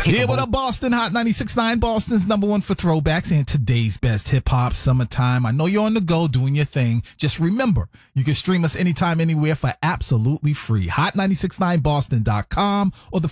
Yeah, what up, Boston? Hot 96.9, Boston's number one for throwbacks and today's best hip-hop summertime. I know you're on the go doing your thing. Just remember, you can stream us anytime, anywhere for absolutely free. Hot969boston.com or the